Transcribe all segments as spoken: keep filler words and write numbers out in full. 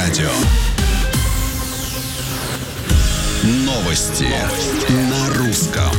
радио. Новости на русском.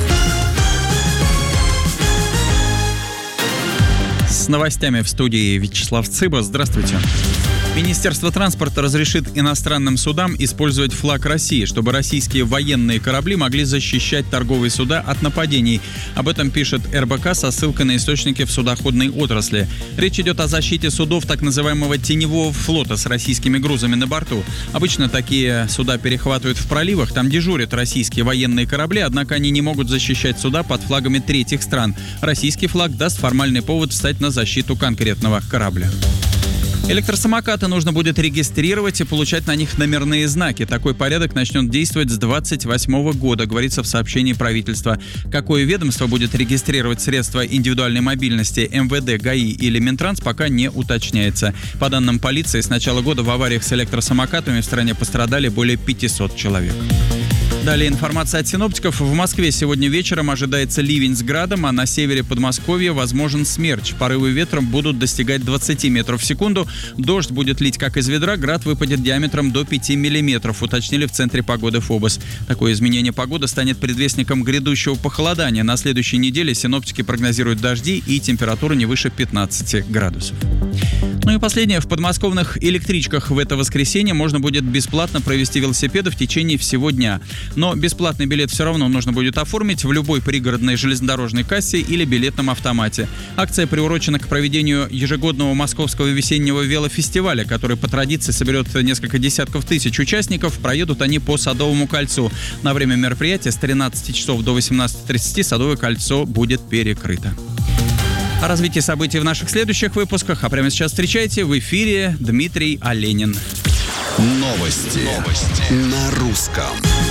С новостями в студии Вячеслав Цыба. Здравствуйте. Министерство транспорта разрешит иностранным судам использовать флаг России, чтобы российские военные корабли могли защищать торговые суда от нападений. Об этом пишет эр бэ ка со ссылкой на источники в судоходной отрасли. Речь идет о защите судов так называемого теневого флота с российскими грузами на борту. Обычно такие суда перехватывают в проливах, там дежурят российские военные корабли, однако они не могут защищать суда под флагами третьих стран. Российский флаг даст формальный повод встать на защиту конкретного корабля. Электросамокаты нужно будет регистрировать и получать на них номерные знаки. Такой порядок начнет действовать с двадцать восьмого года, говорится в сообщении правительства. Какое ведомство будет регистрировать средства индивидуальной мобильности, эм вэ дэ, га и или Минтранс, пока не уточняется. По данным полиции, с начала года в авариях с электросамокатами в стране пострадали более пятисот человек. Далее информация от синоптиков. В Москве сегодня вечером ожидается ливень с градом, а на севере Подмосковья возможен смерч. Порывы ветра будут достигать двадцать метров в секунду. Дождь будет лить как из ведра, град выпадет диаметром до пяти миллиметров, уточнили в Центре погоды ФОБОС. Такое изменение погоды станет предвестником грядущего похолодания. На следующей неделе синоптики прогнозируют дожди и температуру не выше пятнадцати градусов. Ну и последнее. В подмосковных электричках в это воскресенье можно будет бесплатно провести велосипеды в течение всего дня. Но бесплатный билет все равно нужно будет оформить в любой пригородной железнодорожной кассе или билетном автомате. Акция приурочена к проведению ежегодного московского весеннего велофестиваля, который по традиции соберет несколько десятков тысяч участников. Проедут они по Садовому кольцу. На время мероприятия с тринадцати часов до восемнадцати тридцати Садовое кольцо будет перекрыто. О развитии событий в наших следующих выпусках. А прямо сейчас встречайте в эфире Дмитрий Оленин. Новости, Новости. на русском.